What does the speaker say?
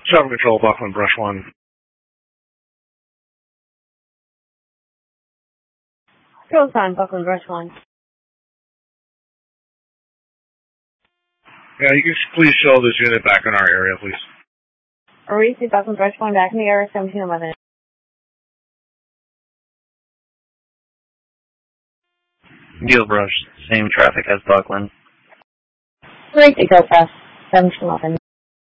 Traffic Control, Buckland, Brush 1. Control sign, Buckland, Brush 1. Yeah, you can please show this unit back in our area, please. Receive Buckland, Brush 1, back in the area, 1711. Deal Brush, same traffic as Buckland. Great to go past 1711.